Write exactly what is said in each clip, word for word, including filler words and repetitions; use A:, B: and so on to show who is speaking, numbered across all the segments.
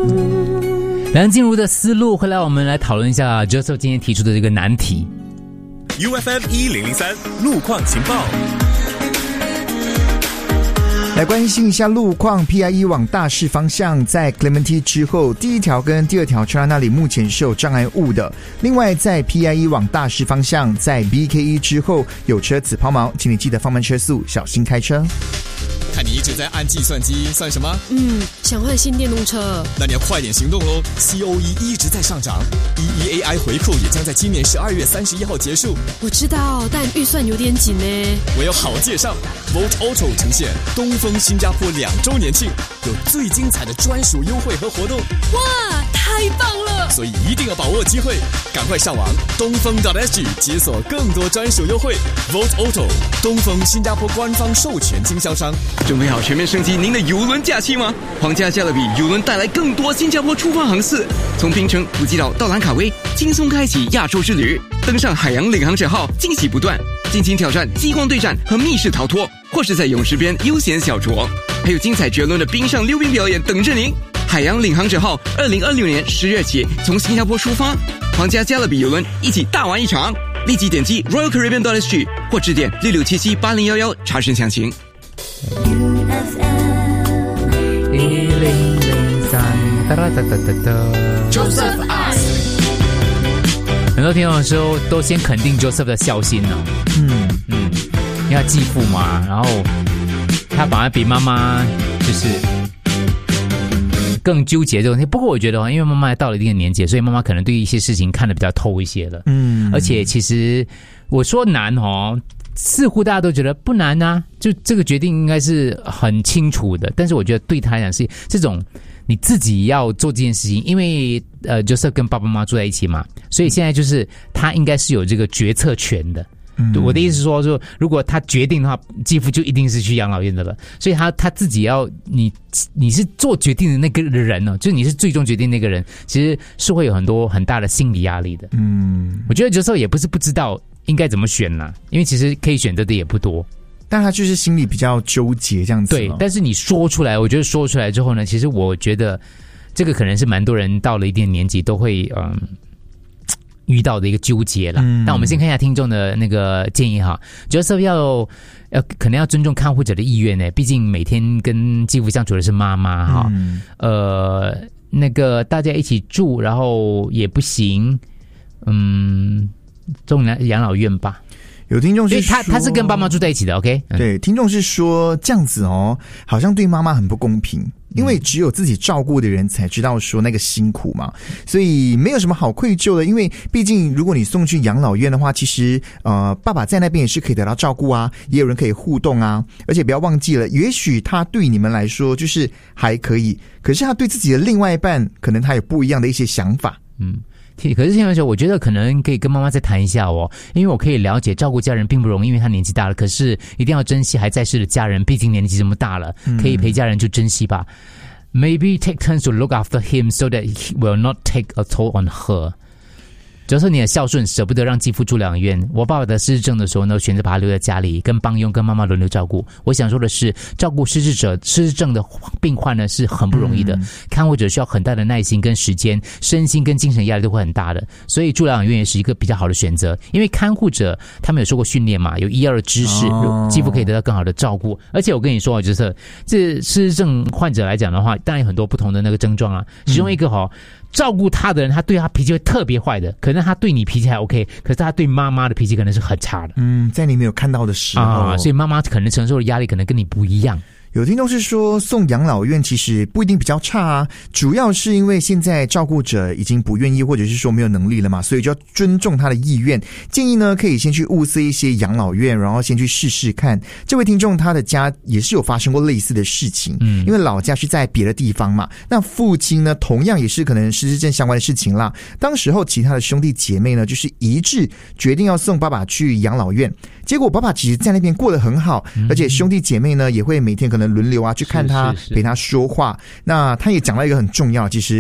A: 梁静茹的思路，回来我们来讨论一下 Joseph 今天提出的这个难题。
B: U F M 一零零三路况情报，
C: 来关心一下路况。 P I E 往大市方向在 Clementi 之后，第一条跟第二条车那里目前是有障碍物的。另外在 P I E 往大市方向在 B K E 之后有车子抛锚，请你记得放慢车速，小心开车。
D: 看你一直在按计算机，算什么？
E: 嗯，想换新电动车。
D: 那你要快点行动咯 ！C O E 一直在上涨 ，E E A I 回扣也将在今年十二月三十一号结束。
E: 我知道，但预算有点紧呢。
D: 我有好介绍 ，Volt Auto 呈现东风新加坡两周年庆，有最精彩的专属优惠和活动。
E: 哇，太棒了！
D: 所以一定要把握机会，赶快上网东风 .sg 解锁更多专属优惠。Volt Auto 东风新加坡官方授权经销商。
F: 准备好全面升级您的邮轮假期吗？皇家加勒比邮轮带来更多新加坡出发航次，从槟城、普吉岛到兰卡威，轻松开启亚洲之旅。登上海洋领航者号，惊喜不断，尽情挑战激光对战和密室逃脱，或是在泳池边悠闲小酌，还有精彩绝伦的冰上溜冰表演等着您。海洋领航者号二零二六年十月起从新加坡出发，皇家加勒比邮轮一起大玩一场。立即点击 Royal Caribbean .sg 或致电六六七七八零一一查询详情。
A: U F M 一零零三，哒哒哒哒哒哒。Joseph ask， 很多听众的时候都先肯定 Joseph 的孝心呢、啊。嗯嗯，因为他继父嘛，然后他反而比妈妈就是更纠结这种东西。不过我觉得，因为妈妈到了一定的年纪，所以妈妈可能对一些事情看得比较透一些了。嗯，而且其实我说难哦。似乎大家都觉得不难啊，就这个决定应该是很清楚的。但是我觉得对他来讲是这种你自己要做这件事情，因为呃就是跟爸爸妈妈住在一起嘛，所以现在就是他应该是有这个决策权的。嗯、我的意思是说，就如果他决定的话，继父就一定是去养老院的了。所以他他自己要你你是做决定的那个人呢，就是你是最终决定那个人，其实是会有很多很大的心理压力的。嗯，我觉得有时候也不是不知道应该怎么选啦，因为其实可以选择的也不多，
C: 但他就是心里比较纠结这样子。
A: 对，但是你说出来，我觉得说出来之后呢，其实我觉得这个可能是蛮多人到了一定年纪都会嗯遇到的一个纠结啦。嗯，那我们先看一下听众的那个建议哈，觉得要要可能要尊重看护者的意愿呢，毕竟每天跟继父相处的是妈妈哈。嗯，呃，那个大家一起住，然后也不行，嗯。中养老院吧，
C: 有听众是说
A: 他他是跟爸妈住在一起的 ，OK？
C: 对，听众是说这样子哦，好像对妈妈很不公平，因为只有自己照顾的人才知道说那个辛苦嘛，所以没有什么好愧疚的。因为毕竟如果你送去养老院的话，其实呃爸爸在那边也是可以得到照顾啊，也有人可以互动啊，而且不要忘记了，也许他对你们来说就是还可以，可是他对自己的另外一半，可能他有不一样的一些想法。嗯。
A: 可是现在说，我觉得可能可以跟妈妈再谈一下哦，因为我可以了解照顾家人并不容易，因为他年纪大了。可是一定要珍惜还在世的家人，毕竟年纪这么大了，可以陪家人就珍惜吧。嗯、Maybe take turns to look after him so that he will not take a toll on her。主要是你的孝顺，舍不得让继父住养院。我爸爸的失智症的时候呢，选择把他留在家里，跟帮佣跟妈妈轮流照顾。我想说的是，照顾失智者、失智症的病患呢是很不容易的，嗯、看护者需要很大的耐心跟时间，身心跟精神压力都会很大的。所以住养院也是一个比较好的选择，因为看护者他们有受过训练嘛，有医药的知识，哦、继父可以得到更好的照顾。而且我跟你说，就是这失智症患者来讲的话，当然有很多不同的那个症状啊，其中一个哈。嗯照顾他的人，他对他脾气会特别坏的，可能他对你脾气还 OK， 可是他对妈妈的脾气可能是很差的。
C: 嗯，在你没有看到的时候，
A: 啊，所以妈妈可能承受的压力可能跟你不一样。
C: 有听众是说送养老院其实不一定比较差啊，主要是因为现在照顾者已经不愿意或者是说没有能力了嘛，所以就要尊重他的意愿。建议呢可以先去物色一些养老院，然后先去试试看。这位听众他的家也是有发生过类似的事情，嗯，因为老家是在别的地方嘛，那父亲呢同样也是可能失智症相关的事情啦。当时候其他的兄弟姐妹呢就是一致决定要送爸爸去养老院，结果爸爸其实在那边过得很好，嗯、而且兄弟姐妹呢也会每天可能轮流啊去看他，陪他说话。那他也讲到一个很重要，其实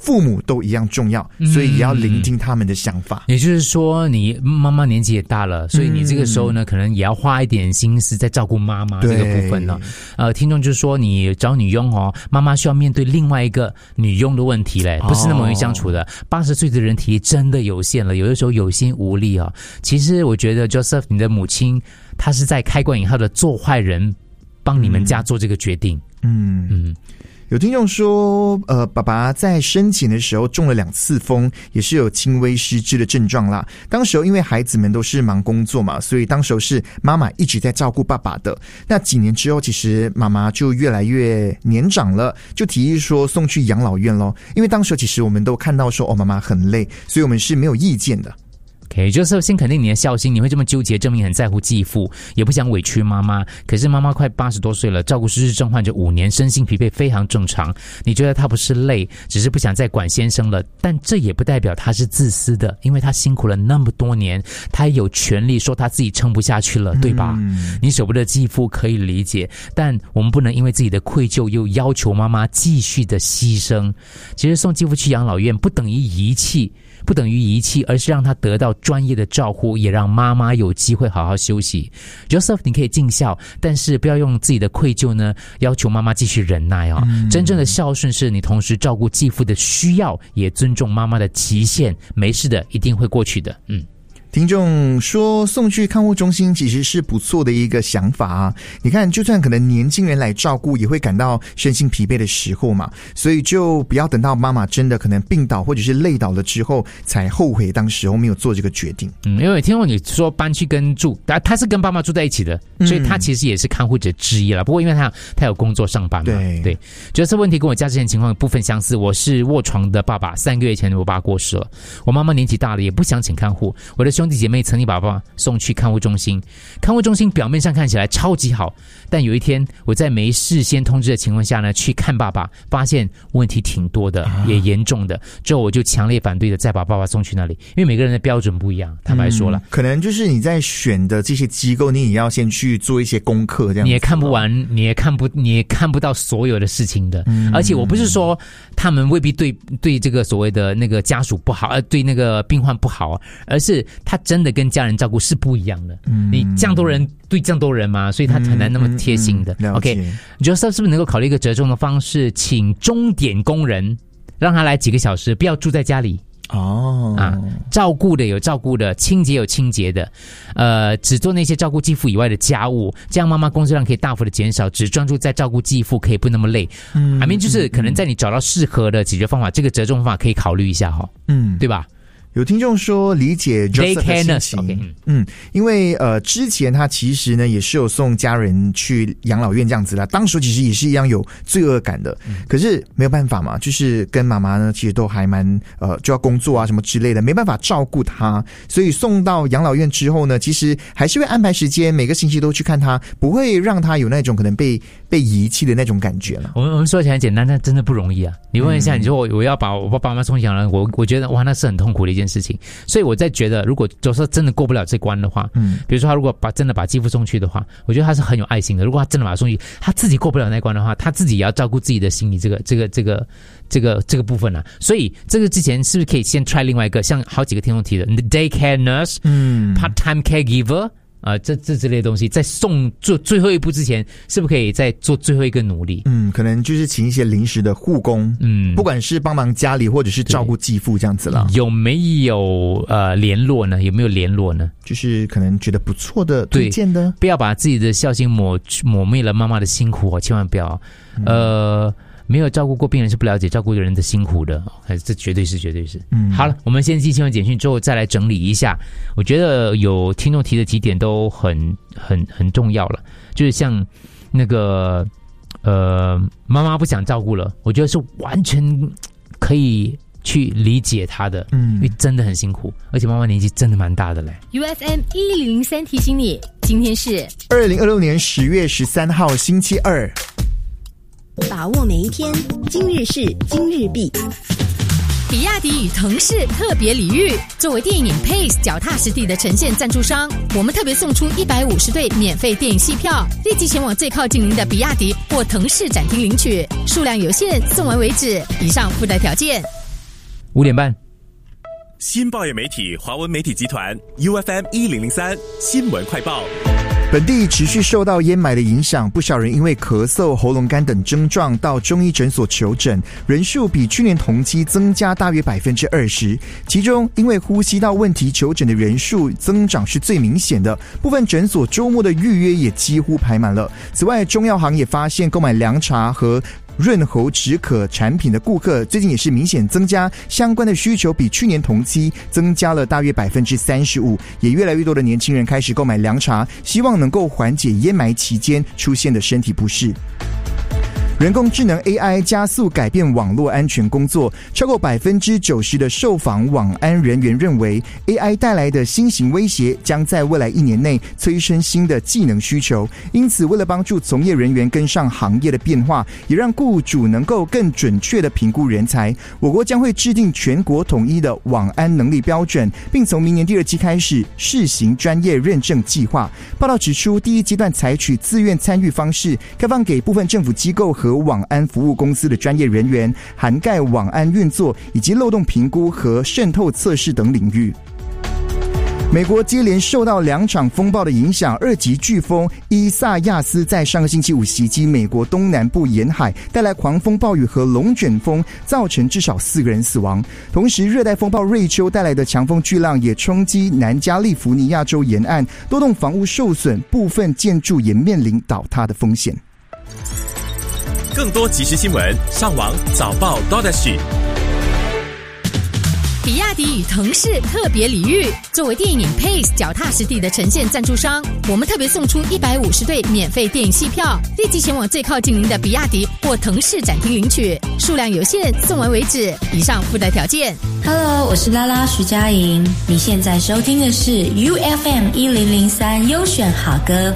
C: 父母都一样重要，所以也要聆听他们的想法。
A: 也就是说，你妈妈年纪也大了，所以你这个时候呢，嗯、可能也要花一点心思在照顾妈妈这个部分呢。呃，听众就是说，你找女佣哦，妈妈需要面对另外一个女佣的问题嘞，不是那么容易相处的。八十岁的人体力真的有限了，有的时候有心无力啊。其实我觉得 Joseph， 你的母亲她是在开关以后的做坏人，帮你们家做这个决定。嗯嗯。
C: 有听众说，呃，爸爸在生前的时候中了两次风，也是有轻微失智的症状啦。当时候因为孩子们都是忙工作嘛，所以当时候是妈妈一直在照顾爸爸的。那几年之后，其实妈妈就越来越年长了，就提议说送去养老院咯。因为当时候其实我们都看到说，哦，妈妈很累，所以我们是没有意见的。
A: OK， 就是先肯定你的孝心，你会这么纠结，证明很在乎继父，也不想委屈妈妈。可是妈妈快八十多岁了，照顾失智症患者五年，身心疲惫非常正常。你觉得她不是累，只是不想再管先生了，但这也不代表她是自私的，因为她辛苦了那么多年，她有权利说她自己撑不下去了，对吧？嗯、你舍不得继父可以理解，但我们不能因为自己的愧疚又要求妈妈继续的牺牲。其实送继父去养老院不等于遗弃。不等于遗弃，而是让他得到专业的照顾，也让妈妈有机会好好休息。Joseph， 你可以尽孝，但是不要用自己的愧疚呢要求妈妈继续忍耐哦。嗯、真正的孝顺是你同时照顾继父的需要，也尊重妈妈的极限。没事的，一定会过去的。嗯。
C: 听众说送去看护中心其实是不错的一个想法啊！你看，就算可能年轻人来照顾，也会感到身心疲惫的时候嘛，所以就不要等到妈妈真的可能病倒或者是累倒了之后，才后悔当时候没有做这个决定。
A: 嗯，因为听说你说搬去跟住，他他是跟爸妈住在一起的，所以他其实也是看护者之一了。不过因为他他有工作上班嘛，
C: 对
A: 对，觉得这问题跟我家之前情况部分相似。我是卧床的爸爸，三个月前我爸过世了，我妈妈年纪大了，也不想请看护，我的兄弟姐妹曾经把爸爸送去看护中心，看护中心表面上看起来超级好，但有一天我在没事先通知的情况下呢，去看爸爸，发现问题挺多的，也严重的。之后我就强烈反对的再把爸爸送去那里，因为每个人的标准不一样。坦白说了、嗯，
C: 可能就是你在选的这些机构，你也要先去做一些功课，这样子你
A: 也看不完，你也看不，你也看不到所有的事情的。嗯、而且我不是说他们未必对对这个所谓的那个家属不好，呃，对那个病患不好，而是他真的跟家人照顾是不一样的。嗯、你这样多人对这样多人嘛，所以他很难那么贴心的。
C: 嗯嗯嗯、
A: OK，Joseph 是不是能够考虑一个折中的方式，请钟点工人让他来几个小时，不要住在家里。
C: 哦
A: 啊，照顾的有照顾的，清洁有清洁的，呃，只做那些照顾继父以外的家务，这样妈妈工作量可以大幅的减少，只专注在照顾继父，可以不那么累。嗯 I mean 就是可能在你找到适合的解决方法，这个折中方法可以考虑一下哈。嗯，对吧？
C: 有听众说理解 Joseph 的心情，
A: okay.
C: 嗯，因为呃之前他其实呢也是有送家人去养老院这样子啦，当时其实也是一样有罪恶感的，嗯、可是没有办法嘛，就是跟妈妈呢其实都还蛮呃就要工作啊什么之类的，没办法照顾他，所以送到养老院之后呢，其实还是会安排时间，每个星期都去看他，不会让他有那种可能被被遗弃的那种感觉了。
A: 我们我们说起来简单，但真的不容易啊！你问一下，嗯、你说我我要把我爸爸妈妈送养老院，我我觉得哇，那是很痛苦的一件事情。所以我在觉得，如果就是真的过不了这关的话，嗯，比如说他如果把真的把继父送去的话，我觉得他是很有爱心的。如果他真的把他送去，他自己过不了那关的话，他自己也要照顾自己的心理这个这个这个这个这个部分啊。所以这个之前是不是可以先 try 另外一个，像好几个听众提的 daycare nurse， 嗯 ，part time caregiver。啊，这这之类的东西，在送做最后一步之前，是不是可以再做最后一个努力？
C: 嗯，可能就是请一些临时的护工，嗯，不管是帮忙家里或者是照顾继父这样子啦。
A: 有没有呃联络呢？有没有联络呢？
C: 就是可能觉得不错的推荐的，
A: 不要把自己的孝心抹抹灭了妈妈的辛苦哦，千万不要。嗯、呃。没有照顾过病人是不了解照顾的人的辛苦的，这绝对是绝对是。嗯，好了，我们先进新闻简讯之后再来整理一下。我觉得有听众提的几点都很很很重要了，就是像那个呃妈妈不想照顾了，我觉得是完全可以去理解她的，嗯，因为真的很辛苦，而且妈妈年纪真的蛮大的嘞。
E: U F M 一零零三提醒你，今天是
C: 二零二六年十月十三号星期二。
G: 把握每一天，今日事今日毕。
E: 比亚迪与腾势特别礼遇，作为电影 Pace 脚踏实地的呈现赞助商，我们特别送出一百五十对免费电影戏票，立即前往最靠近您的比亚迪或腾势展厅领取，数量有限，送完为止。以上附带条件。
A: 五点半。
B: 新报业媒体华文媒体集团 U F M 一零零三新闻快报。
C: 本地持续受到烟霾的影响，不少人因为咳嗽、喉咙干等症状到中医诊所求诊，人数比去年同期增加大约百分之二十。其中，因为呼吸道问题求诊的人数增长是最明显的，部分诊所周末的预约也几乎排满了。此外，中药行也发现购买凉茶和润喉止渴产品的顾客最近也是明显增加，相关的需求比去年同期增加了大约百分之三十五，也越来越多的年轻人开始购买凉茶，希望能够缓解烟霾期间出现的身体不适。人工智能 A I 加速改变网络安全工作，超过百分之九十的受访网安人员认为 A I 带来的新型威胁将在未来一年内催生新的技能需求。因此，为了帮助从业人员跟上行业的变化，也让雇主能够更准确的评估人才，我国将会制定全国统一的网安能力标准，并从明年第二季开始试行专业认证计划。报道指出，第一阶段采取自愿参与方式，开放给部分政府机构和网安服务公司的专业人员，涵盖网安运作以及漏洞评估和渗透测试等领域。美国接连受到两场风暴的影响，二级飓风伊萨亚斯在上个星期五袭击美国东南部沿海，带来狂风暴雨和龙卷风，造成至少四个人死亡。同时，热带风暴瑞秋带来的强风巨浪也冲击南加利福尼亚州沿岸，多栋房屋受损，部分建筑也面临倒塌的风险。
B: 更多即时新闻，上网早报 .sg。
E: 比亚迪与腾势特别礼遇，作为电影 Pace 脚踏实地的呈现赞助商，我们特别送出一百五十对免费电影戏票，立即前往最靠近您的比亚迪或腾势展厅领取，数量有限，送完为止。以上附带条件。
H: Hello， 我是拉拉徐佳莹，你现在收听的是 U F M 一零零三优选好歌。